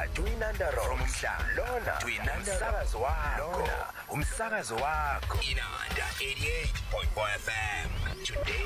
Twinanda Road. From Umhlanga. Lona. Twinanda umsakazo wakho. Lona umsakazo wakho. Inanda 88.4 FM. Today